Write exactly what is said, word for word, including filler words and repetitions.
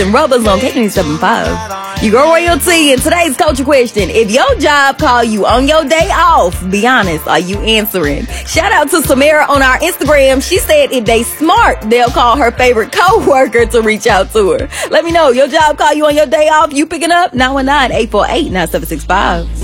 and Rubbers on K ninety-seven point five. You girl Royalty, and today's culture question: if your job call you on your day off, be honest, are you answering? Shout out to Samara on our Instagram. She said if they smart, they'll call her favorite co-worker to reach out to her. Let me know, your job call you on your day off, you picking up? nine one nine, eight four eight, nine seven six five.